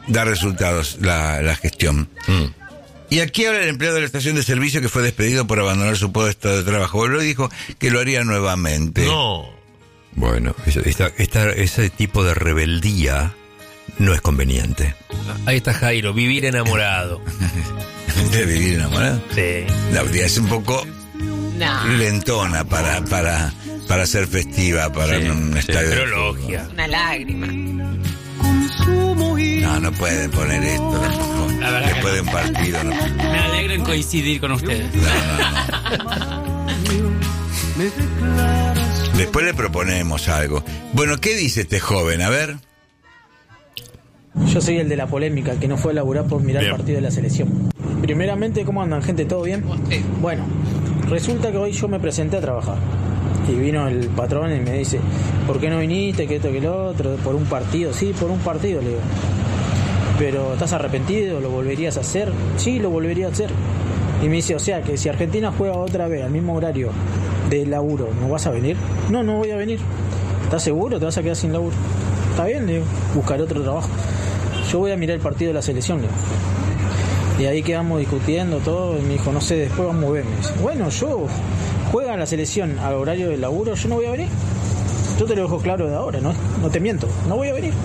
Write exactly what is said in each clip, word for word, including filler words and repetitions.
da resultados la, la gestión. Mm. Y aquí habla el empleado de la estación de servicio que fue despedido por abandonar su puesto de trabajo. Luego dijo que lo haría nuevamente. No. Bueno, esta, esta, ese tipo de rebeldía no es conveniente. Ahí está Jairo, vivir enamorado. ¿De vivir enamorado? Sí. La vida es un poco no. lentona para, para, para ser festiva, para sí, un estadio. Pero logia. Una lágrima. No, no pueden poner esto tampoco. La verdad Después de un partido. No. Me alegro en coincidir con ustedes. No, no, no. Después le proponemos algo. Bueno, ¿qué dice este joven? A ver. Yo soy el de la polémica, el que no fue a laburar por mirar bien. el partido de la selección. Primeramente, ¿cómo andan, gente? ¿Todo bien? Sí. Bueno, resulta que hoy yo me presenté a trabajar. Y vino el patrón y me dice, ¿por qué no viniste? Que esto, que lo otro, por un partido. Sí, por un partido, le digo. Pero, ¿estás arrepentido? ¿Lo volverías a hacer? Sí, lo volvería a hacer. Y me dice, o sea, que si Argentina juega otra vez al mismo horario de laburo, ¿no vas a venir? No, no voy a venir. ¿Estás seguro? ¿Te vas a quedar sin laburo? Está bien, le digo, buscaré otro trabajo. Yo voy a mirar el partido de la selección, le digo. Y ahí quedamos discutiendo todo, y me dijo, no sé, después vamos a ver. Me dice, bueno, yo juega la selección al horario del laburo, yo no voy a venir. Yo te lo dejo claro de ahora, no, no te miento, no voy a venir.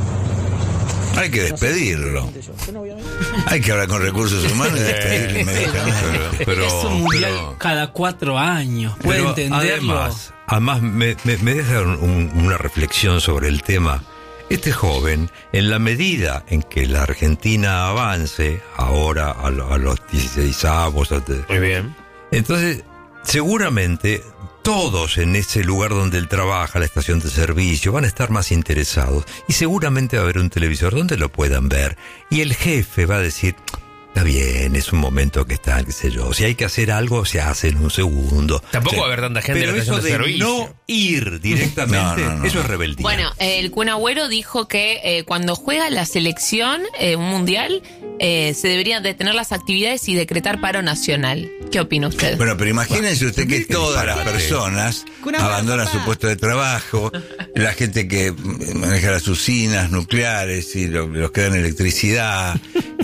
Hay que despedirlo. No sé, yo no voy a venir. Hay que hablar con recursos humanos y despedirlo inmediatamente. Pero, pero, es un mundial pero, cada cuatro años. Puede pero entenderlo. Además, además me, me, me deja un, una reflexión sobre el tema. Este joven, en la medida en que la Argentina avance, ahora a, lo, a los dieciséis avos, muy bien. Entonces, seguramente todos en ese lugar donde él trabaja, la estación de servicio, van a estar más interesados. Y seguramente va a haber un televisor donde lo puedan ver. Y el jefe va a decir, está bien, es un momento que está, qué sé yo. Si hay que hacer algo, se hace en un segundo. Tampoco sí. va a haber tanta gente Pero en la eso estación de de servicio. no ir directamente, No, no, no. eso es rebeldía. Bueno, el Kun Agüero dijo que eh, cuando juega la selección, eh, un mundial, eh, se deberían detener las actividades y decretar paro nacional. ¿Qué opina usted? Bueno, pero imagínense usted que todas las disparate. personas Kuna abandonan papá. su puesto de trabajo, la gente que maneja las usinas nucleares y lo- los que dan electricidad,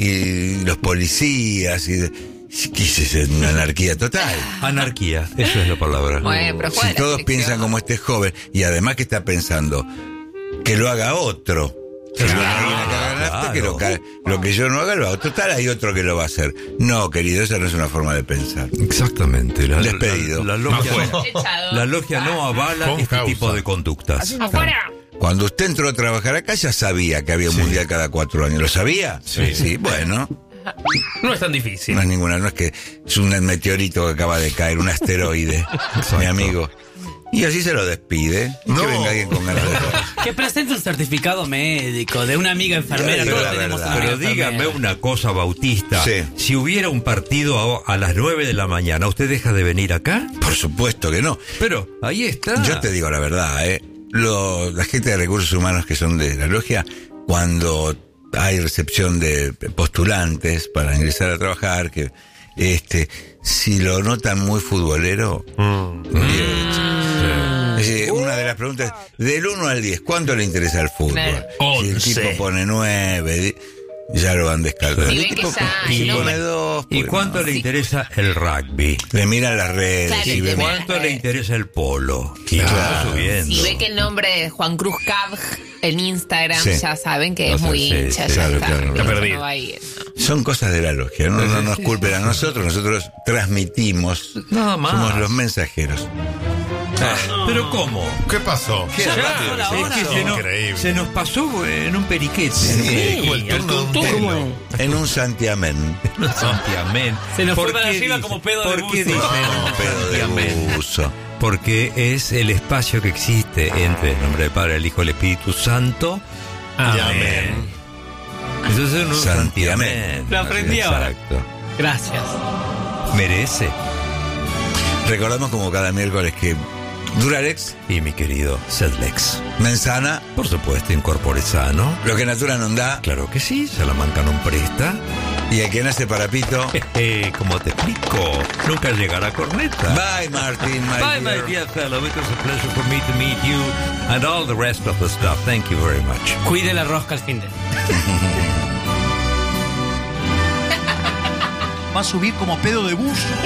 y los policías, y de- ¿qué es eso? Una anarquía total. Anarquía, eso es la palabra. Bueno, pero juega Si la todos selección. piensan como este joven, y además que está pensando que lo haga otro. Si Claro, viene alguien a cagar nafta, que lo, claro. ca- lo que yo no haga lo hago. Total, hay otro que lo va a hacer. No, querido, esa no es una forma de pensar. Exactamente. La, Despedido. La, la logia, Echado. la logia no avala Con este causa. tipo de conductas. ¡Afuera! Cuando usted entró a trabajar acá ya sabía que había un mundial cada cuatro años. ¿Lo sabía? Sí. Sí, bueno. No es tan difícil. No es ninguna, no es que es un meteorito que acaba de caer, un asteroide, mi amigo. Y así se lo despide. No. Que venga alguien con ganas de... Que presente un certificado médico de una amiga enfermera. Pero Todos la tenemos verdad. una amiga Pero dígame enfermera. una cosa, Bautista. Sí. Si hubiera un partido a, a las nueve de la mañana, ¿usted deja de venir acá? Por supuesto que no. Pero ahí está. Yo te digo la verdad, ¿eh? Lo, la gente de recursos humanos que son de la logia, cuando hay recepción de postulantes para ingresar a trabajar, que este, si lo notan muy futbolero, eh, es decir, una de las preguntas, del uno al diez, ¿cuánto le interesa el fútbol? Claro. Si el once. tipo pone nueve, ya lo van descartando. Si El ven que tipo ya- si no, pone bueno. dos, ¿Y pues cuánto no. le interesa el rugby? Le miran las redes Claro, y y ven- te ¿Cuánto Claro. le interesa el polo? Y Claro. va subiendo. Si ve que el nombre de Juan Cruz Cab en Instagram, Sí. ya saben que O es sea, muy sí, hincha. sí, ya claro, está. claro. Está No perdido. va a ir, ¿no? Son cosas de la logia, no, no nos culpen a nosotros, nosotros transmitimos, Nada más. somos los mensajeros. ¿Pero cómo? ¿Qué pasó? Qué Ya rápido. pasó la Es hora. que se nos, Increíble. se nos pasó en un periquete. Dijo el turno de un telo. En un santiamén. Santiamén. Se nos fue ¿Por para qué arriba dice- como pedo de ¿Por qué buzo. dicen No, pedo de santiamén? buzo. Porque es el espacio que existe entre el nombre del Padre, el Hijo y el Espíritu Santo. Amén. Entonces es un Santiamén. santiamén. Lo aprendí ahora. Exacto. Gracias. Merece. Recordamos como cada miércoles que Duralex, Y mi querido Sedlex. Mensana, Por supuesto, incorpore sano. lo que Natura nos da, Claro que sí, Salamanca no presta. y el que nace parapito. Jeje, como te explico, nunca llegará corneta. Bye, Martin, my Bye, dear. my dear fellow. It was a pleasure for me to meet you and all the rest of the stuff. Thank you very much. Cuide la rosca al fin de. va a subir como pedo de bus.